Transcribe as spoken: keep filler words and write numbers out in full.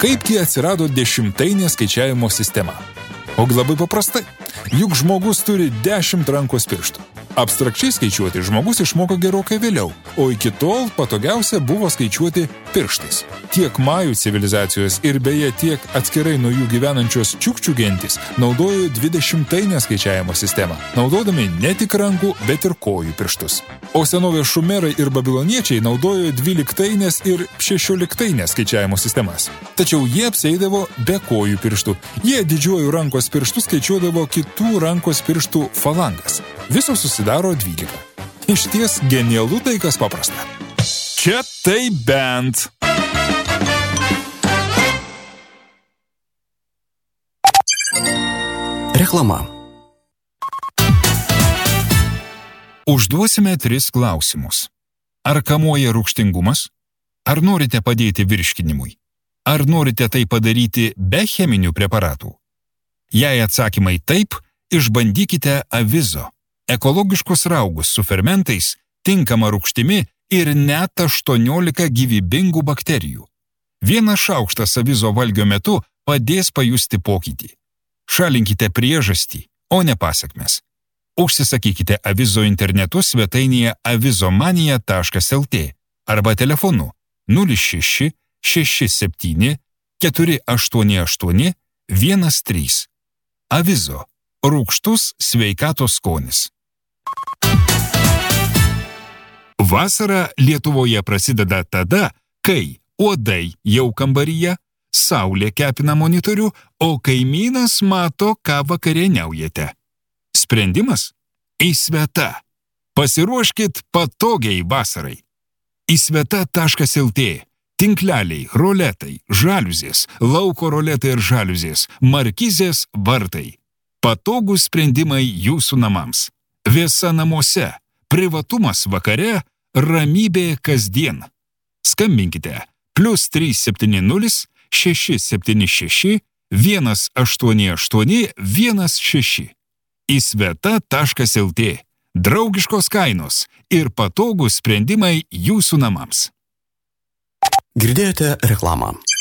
Kaip tie atsirado dešimtainė skaičiavimo sistema? Ogi labai paprastai. Juk žmogus turi dešimt rankos pirštų. Abstrakčiai skaičiuoti žmogus išmoko gerokai vėliau, o iki tol patogiausia buvo skaičiuoti pirštais. Tiek majų civilizacijos ir beje tiek atskirai nuo jų gyvenančios čiukčių gentys naudojo dvidešimtainę skaičiavimo sistemą, naudodami ne tik rankų, bet ir kojų pirštus. O senovės šumerai ir babiloniečiai naudojo dvyliktainės ir šešioliktainės skaičiavimo sistemas. Tačiau jie apsieidavo be kojų pirštų. Jie didžiuoju rankos pirštų skaičiuodavo kitų rankos pirštų falangas. Viso susidaro dvylika. Išties genialu tai, kas paprasta. Čia tai bent. Reklama. Užduosime tris klausimus. Ar kamuoja rūgštingumas? Ar norite padėti virškinimui? Ar norite tai padaryti be cheminių preparatų? Jei atsakymai taip, išbandykite avizo. Ekologiškus raugus su fermentais, tinkama rūgštimi ir net aštuoniolika gyvybingų bakterijų. Vienas šaukštas avizo valgio metu padės pajusti pokytį. Šalinkite priežastį, o ne pasekmes. Užsisakykite avizo internetu svetainėje avizomanija taškas lt arba telefonu nulis šeši šeši septyni keturi aštuoni aštuoni vienas trys. Avizo. Rūgštus sveikatos skonis. Vasara Lietuvoje prasideda tada, kai uodai jau kambaryje, saulė kepina monitorių, o kaimynas mato, ką vakarieniaujate. Sprendimas? Įsveta. Pasiruoškit patogiai vasarai. įsveta taškas lt. Tinkleliai, roletai, žaliuzės, lauko roletai ir žaliuzės, markizės, vartai. Patogūs sprendimai jūsų namams. Vėsa namuose, privatumas vakare, ramybė kasdien. Skambinkite plius trys septyni nulis šeši septyni šeši vienas aštuoni aštuoni vienas šeši. įsveta taškas lt. Draugiškos kainos ir patogūs sprendimai jūsų namams. Girdėjote reklamą.